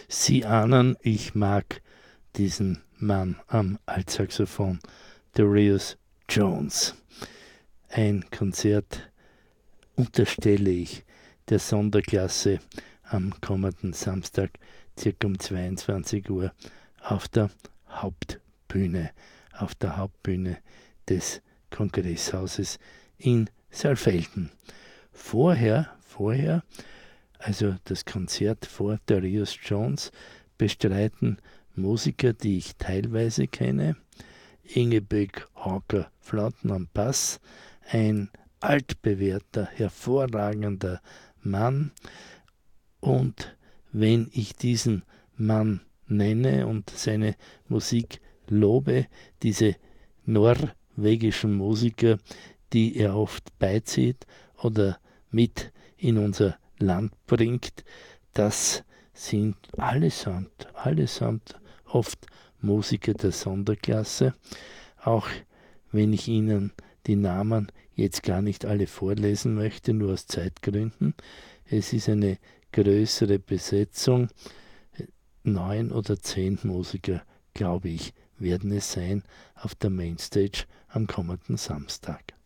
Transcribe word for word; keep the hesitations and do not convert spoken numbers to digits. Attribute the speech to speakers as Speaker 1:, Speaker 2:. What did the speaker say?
Speaker 1: Sie ahnen, ich mag diesen Mann am Altsaxophon, Darius Jones. Ein Konzert unterstelle ich der Sonderklasse am kommenden Samstag, circa um zweiundzwanzig Uhr, auf der Hauptbühne, auf der Hauptbühne des Kongresshauses in Saalfelden. Vorher, vorher, also das Konzert vor Darius Jones, bestreiten Musiker, die ich teilweise kenne, Ingeborg Hauker-Flauten am Bass, ein altbewährter, hervorragender Mann. Und wenn ich diesen Mann nenne und seine Musik lobe, diese norwegischen Musiker, die er oft beizieht oder mit in unser Land bringt, das sind allesamt, allesamt oft Musiker der Sonderklasse, auch wenn ich Ihnen die Namen jetzt gar nicht alle vorlesen möchte, nur aus Zeitgründen. Es ist eine größere Besetzung, neun oder zehn Musiker, glaube ich, werden es sein auf der Mainstage am kommenden Samstag.